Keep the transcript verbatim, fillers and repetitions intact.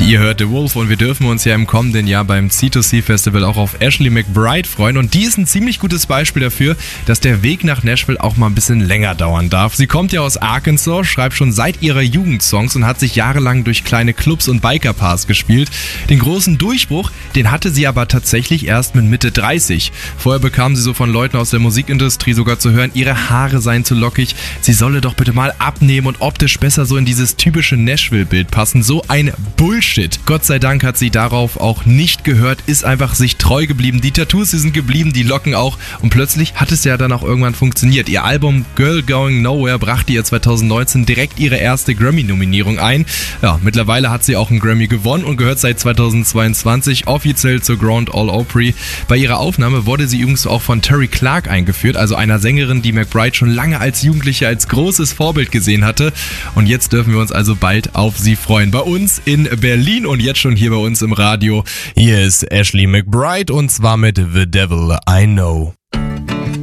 Ihr hört The Wolf und wir dürfen uns ja im kommenden Jahr beim C zwei C Festival auch auf Ashley McBryde freuen. Und die ist ein ziemlich gutes Beispiel dafür, dass der Weg nach Nashville auch mal ein bisschen länger dauern darf. Sie kommt ja aus Arkansas, schreibt schon seit ihrer Jugend Songs und hat sich jahrelang durch kleine Clubs und Biker-Bars gespielt. Den großen Durchbruch, den hatte sie aber tatsächlich erst mit Mitte dreißig. Vorher bekam sie so von Leuten aus der Musikindustrie sogar zu hören, ihre Haare seien zu lockig, sie solle doch bitte mal abnehmen und optisch besser so in dieses typische Nashville-Bild passen. So ein Bullshit. Gott sei Dank hat sie darauf auch nicht gehört, ist einfach sich treu geblieben. Die Tattoos, die sind geblieben, die Locken auch. Und plötzlich hat es ja dann auch irgendwann funktioniert. Ihr Album Girl Going Nowhere brachte ihr zwanzig neunzehn direkt ihre erste Grammy-Nominierung ein. Ja, mittlerweile hat sie auch einen Grammy gewonnen und gehört seit zweitausendzweiundzwanzig offiziell zur Grand Ole Opry. Bei ihrer Aufnahme wurde sie übrigens auch von Terry Clark eingeführt, also einer Sängerin, die McBryde schon lange als Jugendliche als großes Vorbild gesehen hatte. Und jetzt dürfen wir uns also bald auf sie freuen. Bei uns in Berlin und jetzt schon hier bei uns im Radio. Hier ist Ashley McBryde und zwar mit The Devil I Know.